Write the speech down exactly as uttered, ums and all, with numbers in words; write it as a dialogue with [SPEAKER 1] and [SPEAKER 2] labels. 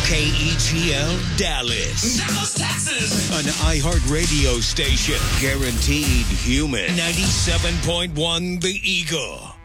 [SPEAKER 1] K E G L Dallas.
[SPEAKER 2] Dallas, Texas.
[SPEAKER 1] An iHeartRadio station. Guaranteed human. ninety-seven point one The Eagle.